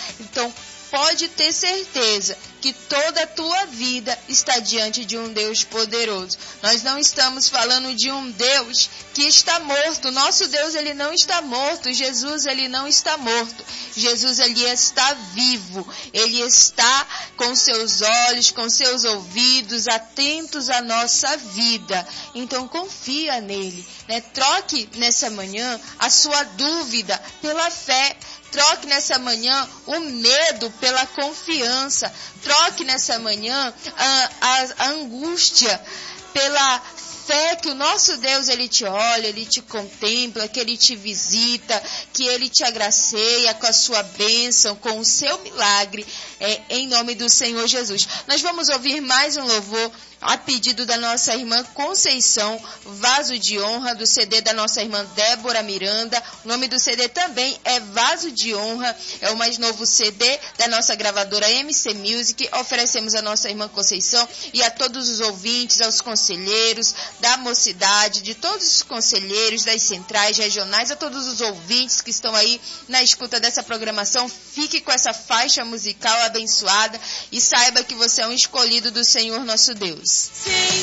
Então, pode ter certeza que toda a tua vida está diante de um Deus poderoso. Nós não estamos falando de um Deus que está morto. Nosso Deus, ele não está morto. Jesus, ele não está morto. Jesus, ele está vivo. Ele está com seus olhos, com seus ouvidos, atentos à nossa vida. Então, confia nele, né? Troque nessa manhã a sua dúvida pela fé. Troque nessa manhã o medo pela confiança. Troque nessa manhã a angústia pela fé que o nosso Deus, ele te olha, ele te contempla, que ele te visita, que ele te agraceia com a sua bênção, com o seu milagre, em nome do Senhor Jesus. Nós vamos ouvir mais um louvor a pedido da nossa irmã Conceição, Vaso de Honra, do CD da nossa irmã Débora Miranda. O nome do CD também é Vaso de Honra, é o mais novo CD da nossa gravadora MC Music. Oferecemos a nossa irmã Conceição e a todos os ouvintes, aos conselheiros da mocidade, de todos os conselheiros das centrais regionais, a todos os ouvintes que estão aí na escuta dessa programação. Fique com essa faixa musical abençoada e saiba que você é um escolhido do Senhor nosso Deus. Sim.